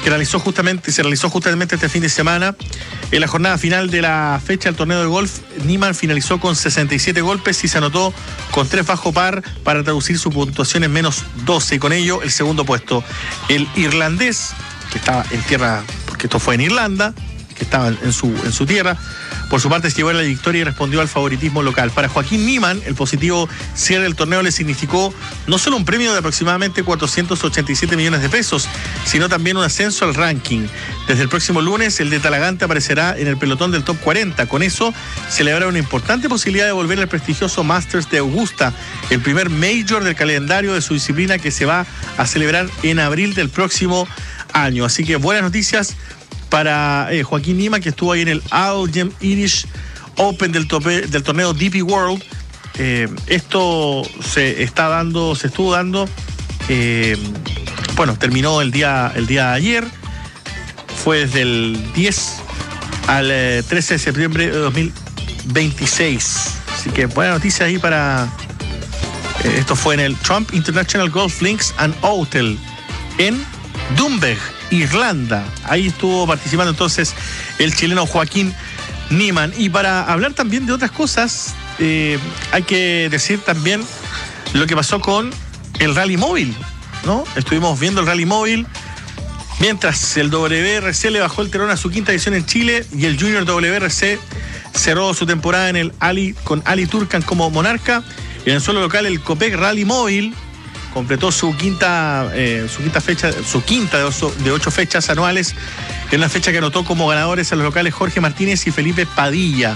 que se realizó justamente este fin de semana. En la jornada final de la fecha del torneo de golf, Niemann finalizó con 67 golpes y se anotó con 3 bajo par para traducir su puntuación en menos 12 y con ello el segundo puesto. El irlandés, que estaba en tierra, porque esto fue en Irlanda, que estaba en su tierra, por su parte se llevó la victoria y respondió al favoritismo local. Para Joaquín Niemann, el positivo cierre del torneo le significó no solo un premio de aproximadamente 487 millones de pesos, sino también un ascenso al ranking. Desde el próximo lunes, el de Talagante aparecerá en el pelotón del top 40. Con eso, se le habrá una importante posibilidad de volver al prestigioso Masters de Augusta, el primer major del calendario de su disciplina que se va a celebrar en abril del próximo año. Así que buenas noticias para Joaquín Niemann, que estuvo ahí en el All Irish Open del torneo DP World. Esto se estuvo dando, terminó el día de ayer, fue desde el 10 al 13 de septiembre de 2026. Así que buena noticia ahí para... esto fue en el Trump International Golf Links and Hotel en Dunberg, Irlanda. Ahí estuvo participando entonces el chileno Joaquín Niemann. Y para hablar también de otras cosas, hay que decir también lo que pasó con el Rally Móvil, ¿no? Estuvimos viendo el Rally Móvil mientras el WRC le bajó el telón a su quinta edición en Chile y el Junior WRC cerró su temporada en el con Ali Turcan como monarca. En el suelo local, el Copec Rally Móvil completó su quinta fecha, de 8 fechas anuales, en una fecha que anotó como ganadores a los locales Jorge Martínez y Felipe Padilla.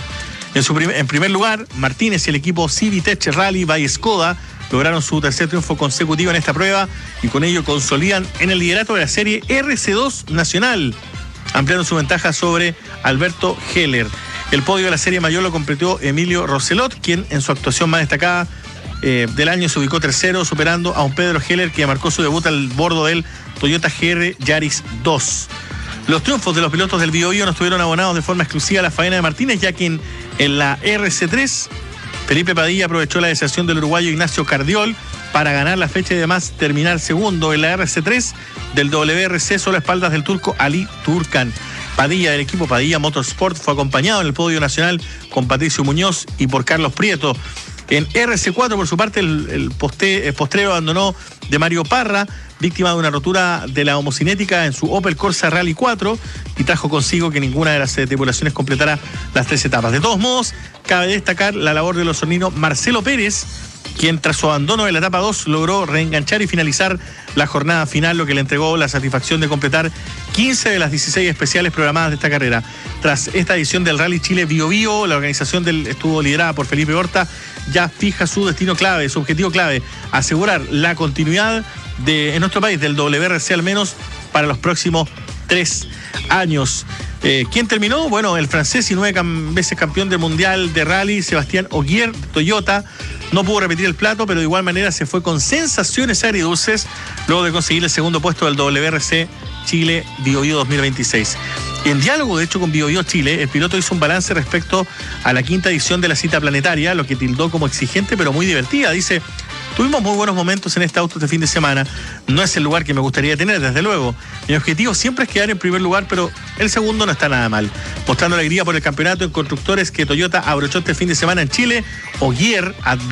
En primer lugar, Martínez y el equipo Civitech Rally by Skoda lograron su tercer triunfo consecutivo en esta prueba y con ello consolidan en el liderato de la serie RC2 Nacional, ampliando su ventaja sobre Alberto Heller. El podio de la serie mayor lo completó Emilio Roselot, quien en su actuación más destacada del año se ubicó tercero, superando a un Pedro Heller que marcó su debut al bordo del Toyota GR Yaris 2. Los triunfos de los pilotos del Biobío no estuvieron abonados de forma exclusiva a la faena de Martínez, ya que en la RC3 Felipe Padilla aprovechó la deserción del uruguayo Ignacio Cardiol para ganar la fecha y además terminar segundo. En la RC3 del WRC solo a espaldas del turco Ali Turcan. Padilla, del equipo Padilla Motorsport, fue acompañado en el podio nacional con Patricio Muñoz y por Carlos Prieto. En RC4, por su parte, el postrero abandonó de Mario Parra, víctima de una rotura de la homocinética en su Opel Corsa Rally 4, y trajo consigo que ninguna de las tripulaciones completara las 3 etapas. De todos modos, cabe destacar la labor del osornino Marcelo Pérez, quien tras su abandono de la etapa 2 logró reenganchar y finalizar la jornada final, lo que le entregó la satisfacción de completar 15 de las 16 especiales programadas de esta carrera. Tras esta edición del Rally Chile Biobío, la organización estuvo liderada por Felipe Horta, ya fija su destino clave, su objetivo clave, asegurar la continuidad en nuestro país del WRC al menos para los próximos 3 años. ¿Quién terminó? Bueno, el francés y 9 veces campeón del mundial de rally, Sebastián Ogier, Toyota, no pudo repetir el plato, pero de igual manera se fue con sensaciones agridulces luego de conseguir el segundo puesto del WRC Chile Biobío 2026. En diálogo, de hecho, con Biobío Chile, el piloto hizo un balance respecto a la quinta edición de la cita planetaria, lo que tildó como exigente pero muy divertida. Dice: tuvimos muy buenos momentos en este auto este fin de semana. No es el lugar que me gustaría tener, desde luego. Mi objetivo siempre es quedar en primer lugar, pero el segundo no está nada mal. Mostrando alegría por el campeonato en constructores que Toyota abrochó este fin de semana en Chile, Ogier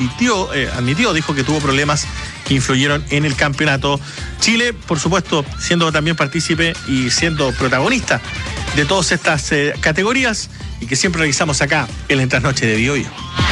dijo que tuvo problemas que influyeron en el campeonato. Chile, por supuesto, siendo también partícipe y siendo protagonista de todas estas categorías y que siempre revisamos acá en la Trasnoche de Biobío.